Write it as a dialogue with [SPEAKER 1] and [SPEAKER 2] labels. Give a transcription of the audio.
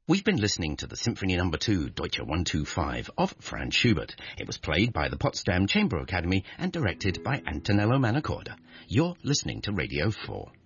[SPEAKER 1] We've been listening to the Symphony No. 2, Deutsche 125, of Franz Schubert. It was played by the Potsdam Chamber Academy and directed by Antonello Mannacorda. You're listening to Radio 4.